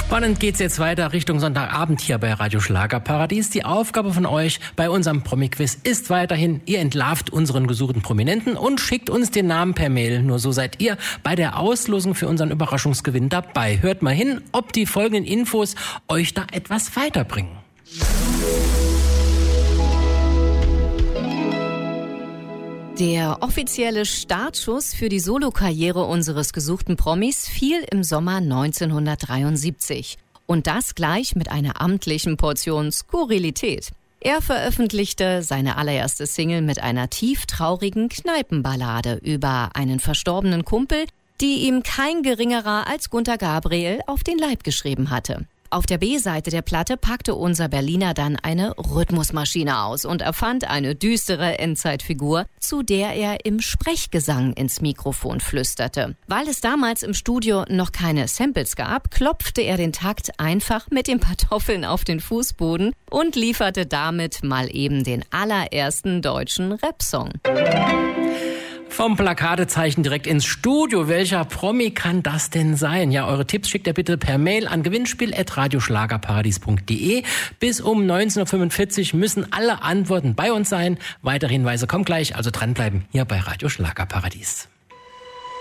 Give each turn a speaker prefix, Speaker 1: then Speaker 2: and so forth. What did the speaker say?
Speaker 1: Spannend geht's jetzt weiter Richtung Sonntagabend hier bei Radio Schlagerparadies. Die Aufgabe von euch bei unserem Promi-Quiz ist weiterhin, ihr entlarvt unseren gesuchten Prominenten und schickt uns den Namen per Mail. Nur so seid ihr bei der Auslosung für unseren Überraschungsgewinn dabei. Hört mal hin, ob die folgenden Infos euch da etwas weiterbringen.
Speaker 2: Der offizielle Startschuss für die Solokarriere unseres gesuchten Promis fiel im Sommer 1973. Und das gleich mit einer amtlichen Portion Skurrilität. Er veröffentlichte seine allererste Single mit einer tieftraurigen Kneipenballade über einen verstorbenen Kumpel, die ihm kein geringerer als Gunter Gabriel auf den Leib geschrieben hatte. Auf der B-Seite der Platte packte unser Berliner dann eine Rhythmusmaschine aus und erfand eine düstere Endzeitfigur, zu der er im Sprechgesang ins Mikrofon flüsterte. Weil es damals im Studio noch keine Samples gab, klopfte er den Takt einfach mit den Pantoffeln auf den Fußboden und lieferte damit mal eben den allerersten deutschen Rap-Song.
Speaker 1: Vom Plakatezeichen direkt ins Studio. Welcher Promi kann das denn sein? Ja, eure Tipps schickt ihr bitte per Mail an gewinnspiel@radioschlagerparadies.de. Bis um 19.45 Uhr müssen alle Antworten bei uns sein. Weitere Hinweise kommen gleich, also dranbleiben hier bei Radio Schlagerparadies.